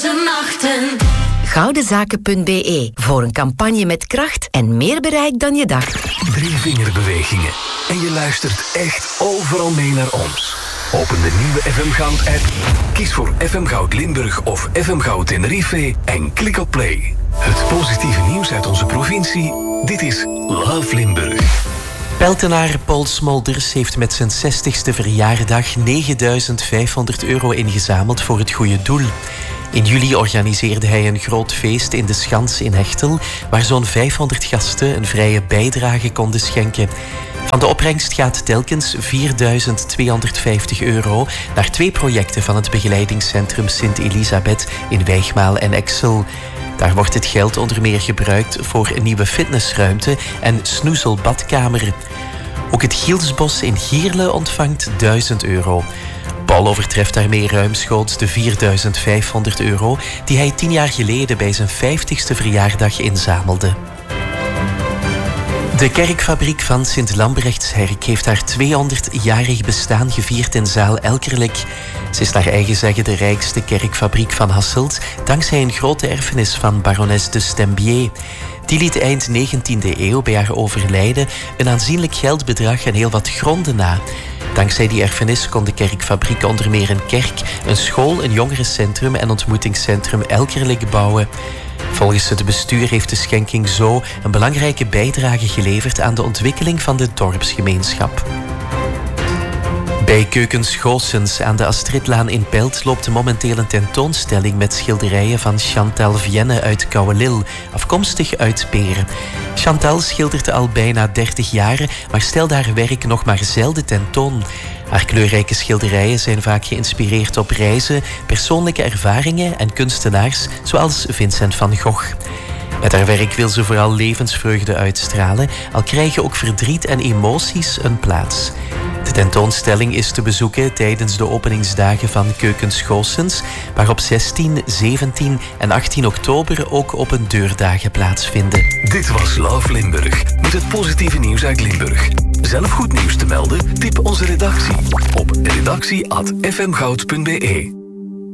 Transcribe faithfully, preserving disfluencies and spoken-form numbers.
nachten. Goudenzaken punt b e voor een campagne met kracht en meer bereik dan je dacht. Drie vingerbewegingen en je luistert echt overal mee naar ons. Open de nieuwe F M Goud-app, kies voor F M Goud Limburg of F M Goud Tenerife en klik op play. Het positieve nieuws uit onze provincie, dit is Love Limburg. Peltenaar Paul Smolders heeft met zijn zestigste verjaardag negenduizend vijfhonderd euro ingezameld voor het goede doel. In juli organiseerde hij een groot feest in de Schans in Hechtel, waar zo'n vijfhonderd gasten een vrije bijdrage konden schenken. Van de opbrengst gaat telkens vierduizend tweehonderdvijftig euro naar twee projecten van het begeleidingscentrum Sint-Elisabeth in Wijgmaal en Exel. Daar wordt het geld onder meer gebruikt voor een nieuwe fitnessruimte en snoezelbadkamer. Ook het Gielsbos in Gierle ontvangt duizend euro. Paul overtreft daarmee ruimschoots de vierduizend vijfhonderd euro die hij tien jaar geleden bij zijn vijftigste verjaardag inzamelde. De kerkfabriek van Sint-Lambrechtsherk heeft haar tweehonderdjarig bestaan gevierd in zaal Elkerlijk. Ze is naar eigen zeggen de rijkste kerkfabriek van Hasselt, dankzij een grote erfenis van barones de Stembier. Die liet eind negentiende eeuw bij haar overlijden een aanzienlijk geldbedrag en heel wat gronden na. Dankzij die erfenis kon de kerkfabriek onder meer een kerk, een school, een jongerencentrum en ontmoetingscentrum Elkerlijk bouwen. Volgens het bestuur heeft de schenking zo een belangrijke bijdrage geleverd aan de ontwikkeling van de dorpsgemeenschap. Bij Keukens Goossens aan de Astridlaan in Pelt loopt momenteel een tentoonstelling met schilderijen van Chantal Vienne uit Kouwelil, afkomstig uit Peren. Chantal schildert al bijna dertig jaar, maar stelt haar werk nog maar zelden tentoon. Haar kleurrijke schilderijen zijn vaak geïnspireerd op reizen, persoonlijke ervaringen en kunstenaars zoals Vincent van Gogh. Met haar werk wil ze vooral levensvreugde uitstralen, al krijgen ook verdriet en emoties een plaats. De tentoonstelling is te bezoeken tijdens de openingsdagen van Keukens Goossens, waar op zestien, zeventien en achttien oktober ook open deurdagen plaatsvinden. Dit was Love Limburg, met het positieve nieuws uit Limburg. Zelf goed nieuws te melden? Tip onze redactie op redactie at f m goud punt b e.